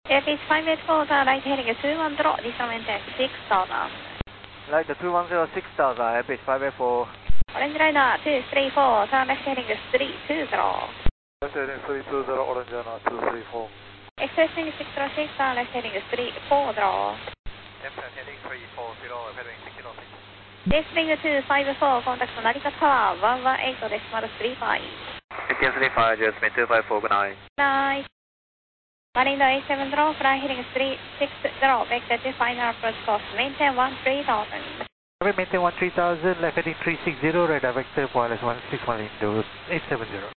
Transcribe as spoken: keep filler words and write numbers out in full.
Airbase five eight four, right heading two one zero, descent maintain six thousand. Right, the two one zero six thousand, Airbase five eight four. Orange Rhino two three four, turn left heading three two zero. Left heading three two zero, Orange Rhino two three four. Expressing six zero six, turn left heading three four zero. Left heading three four zero, heading six zero six. Descending to five four, contact Narita Tower one one eight decimal three five. fifteen three five, adjustment two five four, good night. Nice. Running the eight seven zero, fly heading three six zero, vector to final approach course, maintain one three thousand. Maintain one three thousand, left heading three six zero, radar vector wireless one six one into eight seven zero.